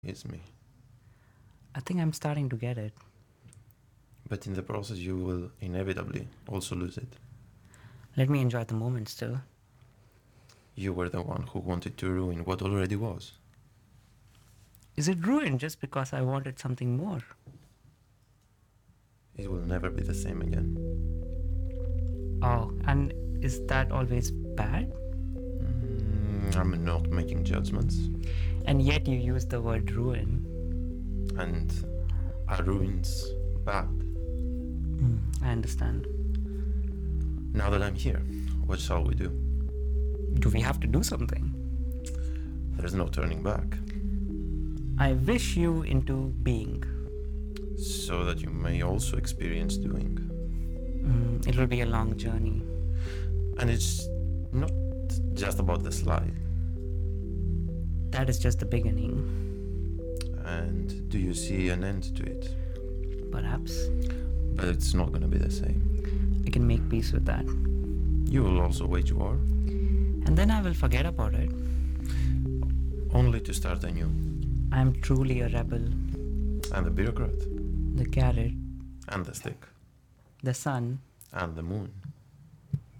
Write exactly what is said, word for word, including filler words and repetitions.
is me. I think I'm starting to get it. But in the process, you will inevitably also lose it. Let me enjoy the moment still. You were the one who wanted to ruin what already was. Is it ruined just because I wanted something more? It will never be the same again. Oh, and is that always bad? Mm, I'm not making judgments. And yet you use the word ruin. And are ruins bad? Mm, I understand. Now that I'm here, what shall we do? Do we have to do something? There's no turning back. I wish you into being. So that you may also experience doing. Mm, it will be a long journey. And it's not just about the slide. That is just the beginning. And do you see an end to it? Perhaps. But it's not going to be the same. I can make peace with that. You will also wage war. And then I will forget about it. Only to start anew. I am truly a rebel. And the bureaucrat. The carrot. And the stick. The sun. And the moon.